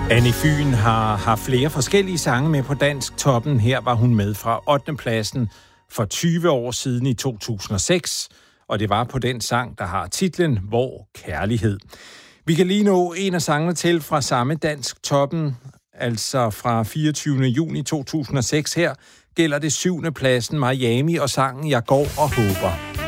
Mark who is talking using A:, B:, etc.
A: Annie Fyn har haft flere forskellige sange med på Dansk Toppen. Her var hun med fra 8. pladsen for 20 år siden i 2006, og det var på den sang, der har titlen Hvor Kærlighed. Vi kan lige nå en af sangene til fra samme Dansk Toppen, altså fra 24. juni 2006. Her gælder det 7. pladsen Miami og sangen Jeg går og håber.